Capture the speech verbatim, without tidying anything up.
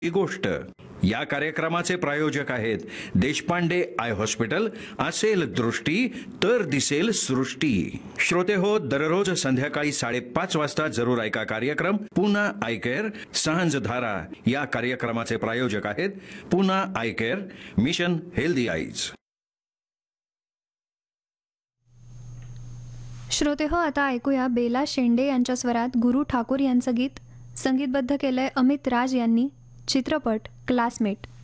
ही गोष्ट. या कार्यक्रमाचे प्रायोजक आहेत देशपांडे आय हॉस्पिटल. असेल दृष्टी तर दिसेल सृष्टी. श्रोते हो, दररोज संध्याकाळी साडेपाच वाजता जरूर ऐका कार्यक्रम पुन्हा आय केअर सांझधारा. या कार्यक्रमाचे प्रायोजक आहेत पुन्हा I care, mission healthy eyes. श्रोते हो, आता ऐकूया बेला शेंडे यांच्या स्वरात गुरु ठाकूर यांचं गीत. संगीतबद्ध केलंय अमित राज यांनी. चित्रपट क्लासमेट.